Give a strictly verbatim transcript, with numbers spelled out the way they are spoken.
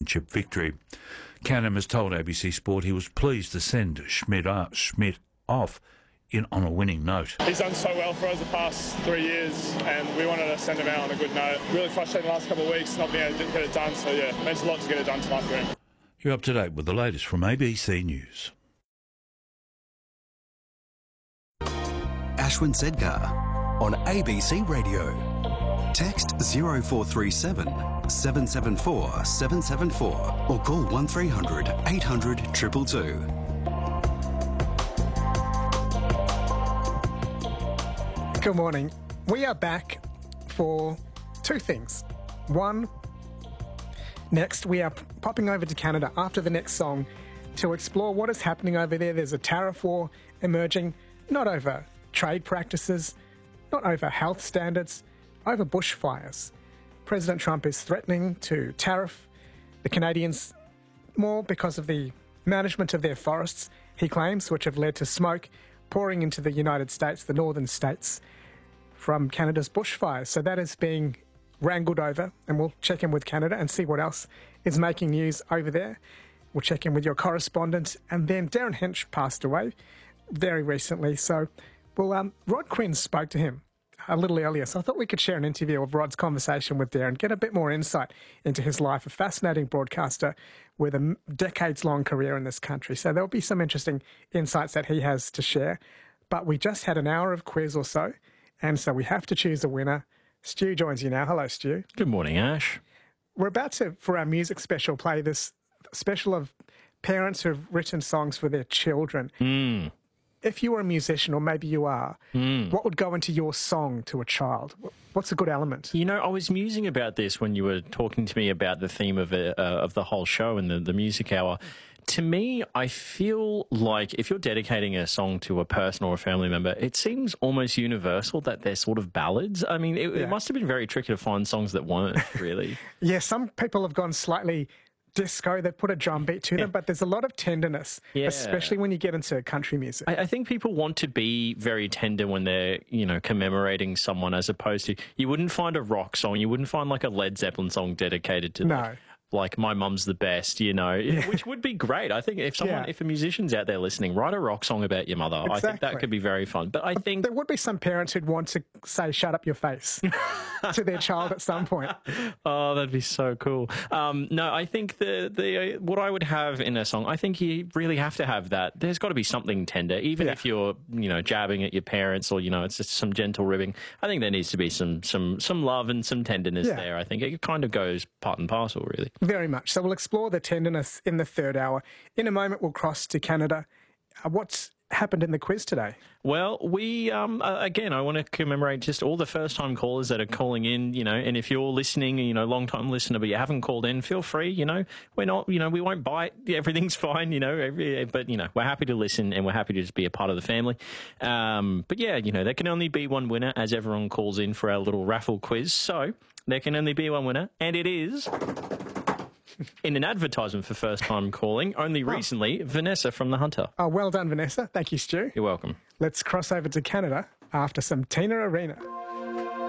championship victory. Canham has told A B C Sport he was pleased to send Schmidt, uh, Schmidt off in on a winning note. He's done so well for us the past three years and we wanted to send him out on a good note. Really frustrating the last couple of weeks not being able to get it done, so yeah, it means a lot to get it done tonight for him. You're up to date with the latest from A B C News. Ashwin Sedgar on A B C Radio. Text zero four three seven, seven seven four, seven seven four or call one three hundred, eight hundred, two two two. Good morning. We are back for two things. One, next we are popping over to Canada after the next song to explore what is happening over there. There's a tariff war emerging, not over trade practices, not over health standards, over bushfires. President Trump is threatening to tariff the Canadians more because of the management of their forests, he claims, which have led to smoke pouring into the United States, the northern states, from Canada's bushfires. So that is being wrangled over, and we'll check in with Canada and see what else is making news over there. We'll check in with your correspondent. And then Darren Hench passed away very recently. So, well, um, Rod Quinn spoke to him a little earlier, so I thought we could share an interview of Rod's conversation with Darren, get a bit more insight into his life, a fascinating broadcaster with a decades-long career in this country. So there'll be some interesting insights that he has to share. But we just had an hour of quiz or so, and so we have to choose a winner. Stu joins you now. Hello, Stu. Good morning, Ash. We're about to, for our music special, play this special of parents who've written songs for their children. Mm. If you were a musician, or maybe you are, mm. what would go into your song to a child? What's a good element? You know, I was musing about this when you were talking to me about the theme of uh, of the whole show and the, the music hour. To me, I feel like if you're dedicating a song to a person or a family member, it seems almost universal that they're sort of ballads. I mean, it, yeah. it must have been very tricky to find songs that weren't, really. Yeah, some people have gone slightly disco, they've put a drum beat to them, but there's a lot of tenderness, yeah. especially when you get into country music. I, I think people want to be very tender when they're, you know, commemorating someone, as opposed to, you wouldn't find a rock song, you wouldn't find like a Led Zeppelin song dedicated to no. like, like My Mum's the Best, you know, yeah. which would be great. I think if someone, yeah. if a musician's out there listening, write a rock song about your mother. Exactly. I think that could be very fun. But I but think there would be some parents who'd want to say, shut up your face to their child at some point. Oh, that'd be so cool. Um, no, I think the, the, uh, what I would have in a song, I think you really have to have that. There's got to be something tender, even yeah. if you're, you know, jabbing at your parents or, you know, it's just some gentle ribbing. I think there needs to be some, some, some love and some tenderness yeah. there. I think it kind of goes part and parcel, really. Very much. So we'll explore the tenderness in the third hour. In a moment, we'll cross to Canada. Uh, what's happened in the quiz today? Well, we, um, uh, again, I want to commemorate just all the first-time callers that are calling in, you know, and if you're listening, you know, long-time listener, but you haven't called in, feel free, you know, we're not, you know, we won't bite, everything's fine, you know, every, but, you know, we're happy to listen and we're happy to just be a part of the family. Um, but yeah, you know, there can only be one winner as everyone calls in for our little raffle quiz, so there can only be one winner, and it is... in an advertisement for first-time calling, only recently, oh. Vanessa from The Hunter. Oh, well done, Vanessa. Thank you, Stu. You're welcome. Let's cross over to Canada after some Tina Arena.